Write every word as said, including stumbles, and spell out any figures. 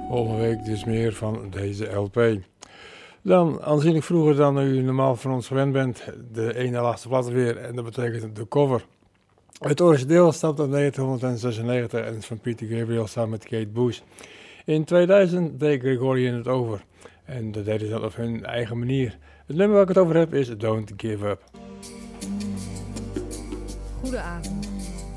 Volgende week dus meer van deze L P. Dan, aanzienlijk vroeger dan u normaal van ons gewend bent, de ene laatste plaats weer, en dat betekent de cover. Het origineel stamt uit negentien zesennegentig en is van Peter Gabriel samen met Kate Bush. In tweeduizend deed Gregorian het over en dat deden ze dan op hun eigen manier. Het nummer waar ik het over heb is Don't Give Up. Goedenavond.